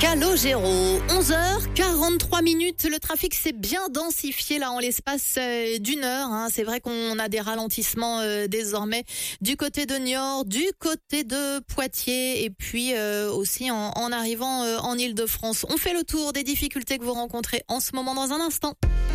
Calogero, 11h43. Le trafic s'est bien densifié là en l'espace d'une heure. C'est vrai qu'on a des ralentissements désormais du côté de Niort, du côté de Poitiers et puis aussi en arrivant en Île-de-France. On fait le tour des difficultés que vous rencontrez en ce moment dans un instant.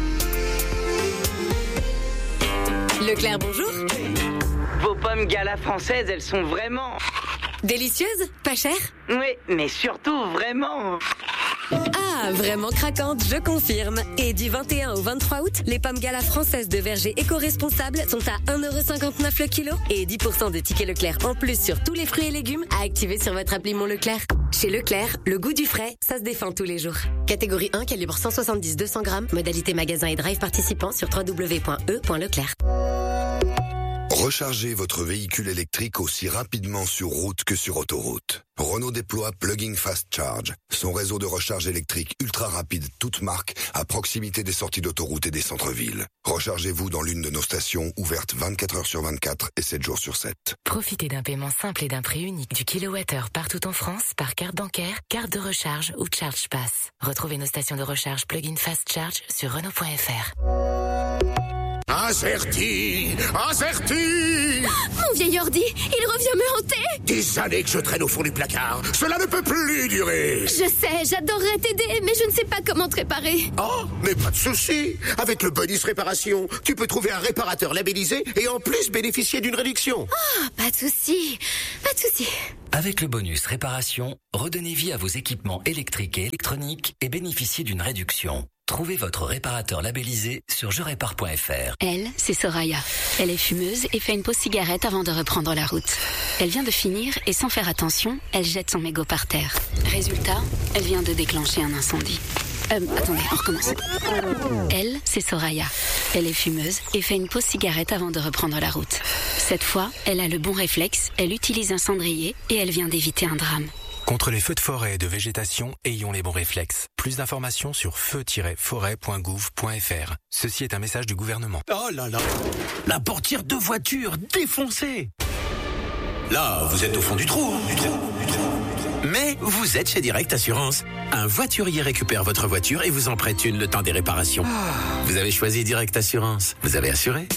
Leclerc, bonjour. Vos pommes Gala françaises, elles sont vraiment... Délicieuses, pas chères? Oui, mais surtout vraiment... Ah, vraiment craquantes, je confirme. Et du 21 au 23 août, les pommes Gala françaises de verger éco-responsables sont à 1,59€ le kilo et 10% de tickets Leclerc en plus sur tous les fruits et légumes à activer sur votre appli Mon Leclerc. Chez Leclerc, le goût du frais, ça se défend tous les jours. Catégorie 1, calibre 170-200 grammes, modalité magasin et drive participant sur www.e.leclerc. Rechargez votre véhicule électrique aussi rapidement sur route que sur autoroute. Renault déploie Plug-in Fast Charge, son réseau de recharge électrique ultra rapide, toute marque, à proximité des sorties d'autoroute et des centres-villes. Rechargez-vous dans l'une de nos stations ouvertes 24 heures sur 24 et 7 jours sur 7. Profitez d'un paiement simple et d'un prix unique du kilowattheure partout en France par carte bancaire, carte de recharge ou Charge Pass. Retrouvez nos stations de recharge Plug-in Fast Charge sur Renault.fr. Azerty! Mon vieil ordi, il revient me hanter! Des années que je traîne au fond du placard. Cela ne peut plus durer. Je sais, j'adorerais t'aider, mais je ne sais pas comment te réparer. Oh, mais pas de souci. Avec le bonus réparation, tu peux trouver un réparateur labellisé et en plus bénéficier d'une réduction. Oh, pas de souci. Avec le bonus réparation, redonnez vie à vos équipements électriques et électroniques et bénéficiez d'une réduction. Trouvez votre réparateur labellisé sur jerépare.fr. Elle, c'est Soraya. Elle est fumeuse et fait une pause cigarette avant de reprendre la route. Elle vient de finir et sans faire attention, elle jette son mégot par terre. Résultat, elle vient de déclencher un incendie. Attendez, on recommence. Elle, c'est Soraya. Elle est fumeuse et fait une pause cigarette avant de reprendre la route. Cette fois, elle a le bon réflexe, elle utilise un cendrier et elle vient d'éviter un drame. Contre les feux de forêt et de végétation, ayons les bons réflexes. Plus d'informations sur feu-forêt.gouv.fr. Ceci est un message du gouvernement. Oh là là, la portière de voiture défoncée. Là, vous êtes au fond du trou. Mais vous êtes chez Direct Assurance. Un voiturier récupère votre voiture et vous en prête une le temps des réparations. Vous avez choisi Direct Assurance. Vous avez assuré.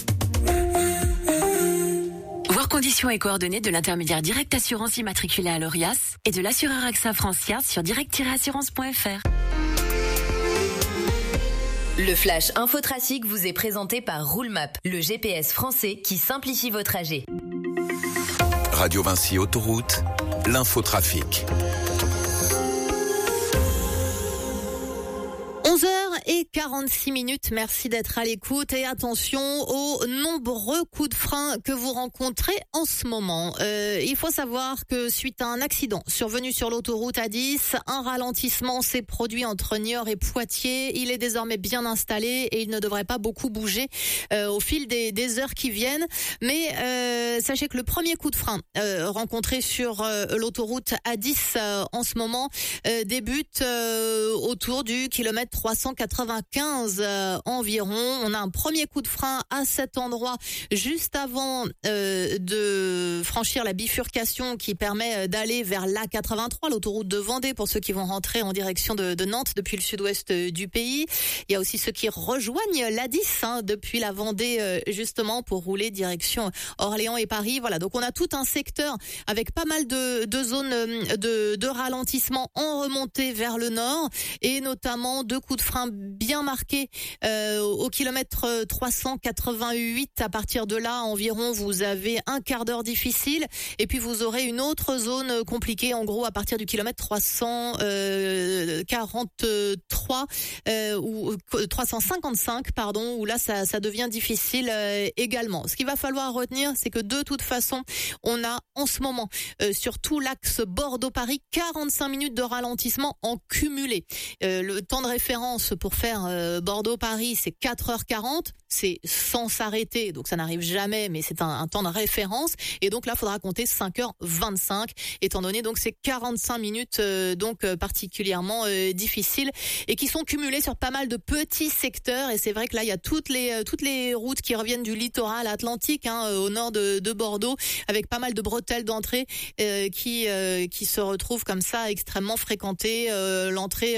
Voir conditions et coordonnées de l'intermédiaire Direct Assurance immatriculé à l'ORIAS et de l'assureur AXA Francia sur direct-assurance.fr. Le Flash Infotrafic vous est présenté par Roulemap, le GPS français qui simplifie vos trajets. Radio Vinci Autoroute, l'infotrafic. 11h46. Merci d'être à l'écoute et attention aux nombreux coups de frein que vous rencontrez en ce moment. Il faut savoir que suite à un accident survenu sur l'autoroute A10, un ralentissement s'est produit entre Niort et Poitiers. Il est désormais bien installé et il ne devrait pas beaucoup bouger au fil des heures qui viennent. Mais sachez que le premier coup de frein rencontré sur l'autoroute A10 en ce moment débute autour du kilomètre 395 environ. On a un premier coup de frein à cet endroit juste avant de franchir la bifurcation qui permet d'aller vers l'A83, l'autoroute de Vendée pour ceux qui vont rentrer en direction de Nantes depuis le sud-ouest du pays. Il y a aussi ceux qui rejoignent l'A10 depuis la Vendée justement pour rouler direction Orléans et Paris. Voilà, donc on a tout un secteur avec pas mal de zones de ralentissement en remontée vers le nord et notamment deux coups de frein bien marqués au kilomètre 388. À partir de là, environ, vous avez un quart d'heure difficile et puis vous aurez une autre zone compliquée, en gros, à partir du kilomètre 343 ou 355, pardon, où là, ça devient difficile également. Ce qu'il va falloir retenir, c'est que de toute façon, on a en ce moment, sur tout l'axe Bordeaux-Paris, 45 minutes de ralentissement en cumulé. Le temps de référence pour faire Bordeaux-Paris, c'est 4h40. C'est sans s'arrêter, donc ça n'arrive jamais, mais c'est un temps de référence. Et donc là, il faudra compter 5h25, étant donné donc ces 45 minutes particulièrement difficiles et qui sont cumulées sur pas mal de petits secteurs. Et c'est vrai que là, il y a toutes les routes qui reviennent du littoral atlantique, au nord de Bordeaux, avec pas mal de bretelles d'entrée qui se retrouvent comme ça extrêmement fréquentées. L'entrée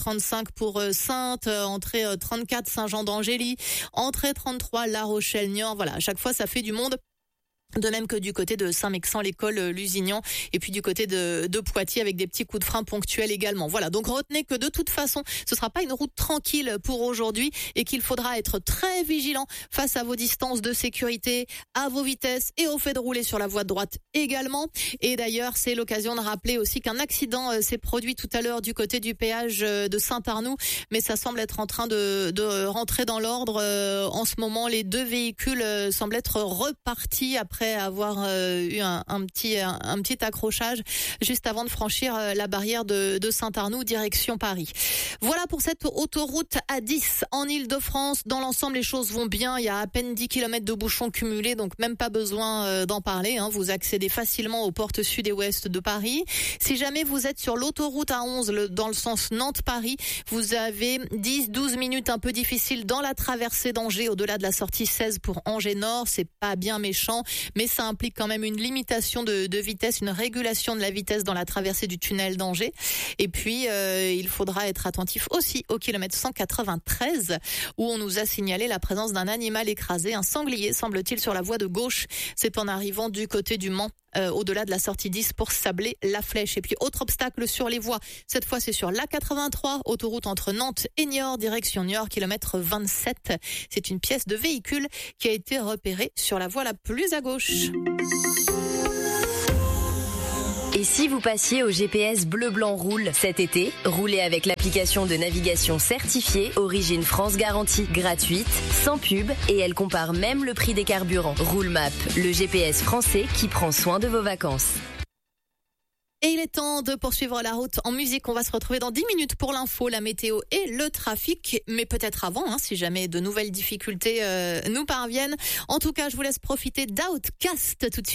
35 pour Saintes, entrée 34 Saint-Jean-d'Angély, entrée 33 La Rochelle-Niort. Voilà, à chaque fois ça fait du monde. De même que du côté de Saint-Mexan, l'école Lusignan, et puis du côté de Poitiers avec des petits coups de frein ponctuels également. Voilà, donc retenez que de toute façon, ce sera pas une route tranquille pour aujourd'hui et qu'il faudra être très vigilant face à vos distances de sécurité, à vos vitesses et au fait de rouler sur la voie de droite également. Et d'ailleurs, c'est l'occasion de rappeler aussi qu'un accident s'est produit tout à l'heure du côté du péage de Saint-Arnoux, mais ça semble être en train de rentrer dans l'ordre. En ce moment, les deux véhicules semblent être repartis après avoir eu un petit accrochage juste avant de franchir la barrière de Saint-Arnoux direction Paris. Voilà pour cette autoroute A10 en Île-de-France. Dans l'ensemble, les choses vont bien. Il y a à peine 10 km de bouchons cumulés, donc même pas besoin d'en parler. Vous accédez facilement aux portes sud et ouest de Paris. Si jamais vous êtes sur l'autoroute A11 dans le sens Nantes-Paris, vous avez 10-12 minutes un peu difficiles dans la traversée d'Angers au-delà de la sortie 16 pour Angers Nord. C'est pas bien méchant, mais ça implique quand même une limitation de vitesse, une régulation de la vitesse dans la traversée du tunnel d'Angers. Et puis, il faudra être attentif aussi au kilomètre 193 où on nous a signalé la présence d'un animal écrasé, un sanglier semble-t-il sur la voie de gauche. C'est en arrivant du côté du Mans. Au-delà de la sortie 10 pour Sablé-la-Flèche. Et puis autre obstacle sur les voies, cette fois c'est sur l'A83, autoroute entre Nantes et Niort, direction Niort, kilomètre 27. C'est une pièce de véhicule qui a été repérée sur la voie la plus à gauche. Et si vous passiez au GPS Bleu Blanc Roule cet été, roulez avec l'application de navigation certifiée Origine France Garantie, gratuite, sans pub, et elle compare même le prix des carburants. Roulemap, le GPS français qui prend soin de vos vacances. Et il est temps de poursuivre la route en musique. On va se retrouver dans 10 minutes pour l'info, la météo et le trafic. Mais peut-être avant, si jamais de nouvelles difficultés nous parviennent. En tout cas, je vous laisse profiter d'Outcast tout de suite.